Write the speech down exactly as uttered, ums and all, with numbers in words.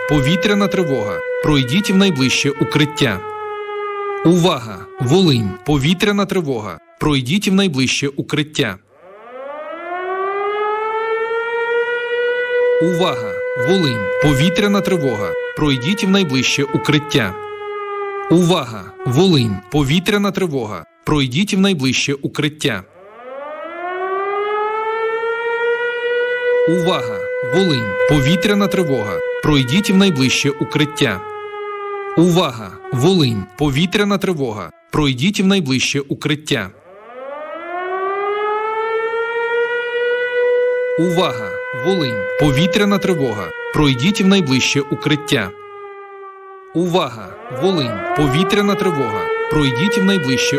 Повітряна тривога. Пройдіть в найближче укриття. Увага! Волинь. Повітряна тривога. Пройдіть в найближче укриття. Увага! Волинь. Повітряна тривога. Пройдіть в найближче укриття. Увага! Волинь. Повітряна тривога. Пройдіть в найближче укриття. Увага! Волинь. Повітряна тривога. Пройдіть в найближче укриття. Увага! Волинь. Повітряна тривога. Пройдіть в найближче укриття. Увага! Волинь. Повітряна тривога. Пройдіть в найближче укриття. Увага! Волинь. Повітряна тривога. Пройдіть в найближче